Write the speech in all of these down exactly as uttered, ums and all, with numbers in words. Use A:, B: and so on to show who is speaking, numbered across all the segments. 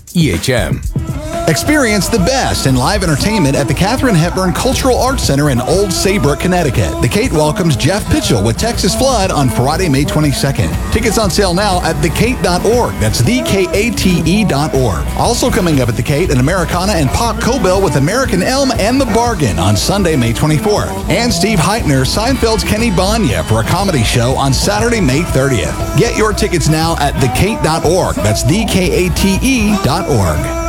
A: E H M.
B: Experience the best in live entertainment at the Katharine Hepburn Cultural Arts Center in Old Saybrook, Connecticut. The Kate welcomes Jeff Pitchell with Texas Flood on Friday, May twenty-second. Tickets on sale now at the kate dot org. That's the K A T E dot org. Also coming up at the Kate, an Americana and Pop Cobell with American Elm and The Bargain on Sunday, May twenty-fourth. And Steve Heitner, Seinfeld's Kenny Banya for a comedy show on Saturday, May thirtieth. Get your tickets now at the kate dot org. That's the K A T E dot org.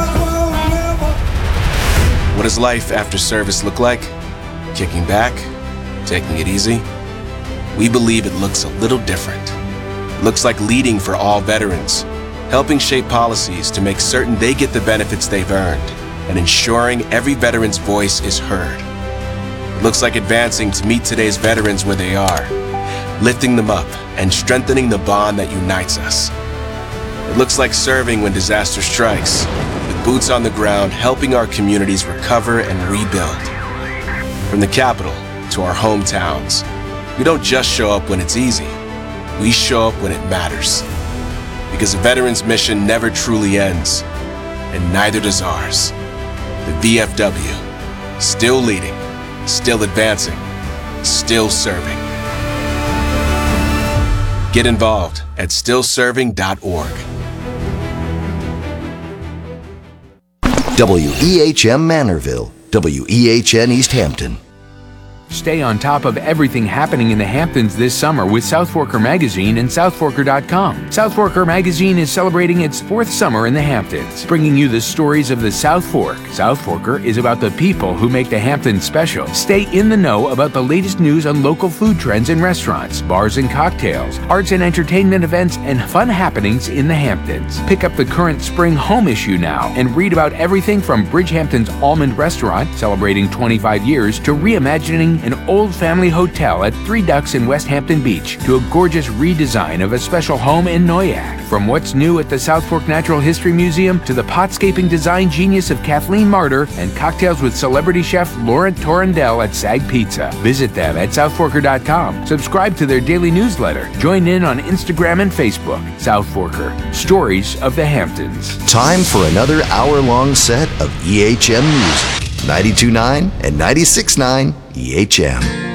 C: What does life after service look like? Kicking back? Taking it easy? We believe it looks a little different. It looks like leading for all veterans, helping shape policies to make certain they get the benefits they've earned, and ensuring every veteran's voice is heard. It looks like advancing to meet today's veterans where they are, lifting them up and strengthening the bond that unites us. It looks like serving when disaster strikes, with boots on the ground helping our communities recover and rebuild. From the capital to our hometowns, we don't just show up when it's easy, we show up when it matters. Because the veteran's mission never truly ends, and neither does ours. The V F W, still leading, still advancing, still serving. Get involved at still serving dot org.
D: W E H M Manorville, W E H N East Hampton.
A: Stay on top of everything happening in the Hamptons this summer with South Forker Magazine and south forker dot com. South Forker Magazine is celebrating its fourth summer in the Hamptons, bringing you the stories of the South Fork. South Forker is about the people who make the Hamptons special. Stay in the know about the latest news on local food trends and restaurants, bars and cocktails, arts and entertainment events, and fun happenings in the Hamptons. Pick up the current spring home issue now and read about everything from Bridgehampton's Almond Restaurant, celebrating twenty-five years, to reimagining an old family hotel at Three Ducks in West Hampton Beach, to a gorgeous redesign of a special home in Noyak. From what's new at the South Fork Natural History Museum to the potscaping design genius of Kathleen Martyr and cocktails with celebrity chef Laurent Torrendell at Sag Pizza. Visit them at south forker dot com. Subscribe to their daily newsletter. Join in on Instagram and Facebook. South Forker, stories of the Hamptons.
D: Time for another hour-long set of E H M music. ninety-two point nine and ninety-six point nine E H M.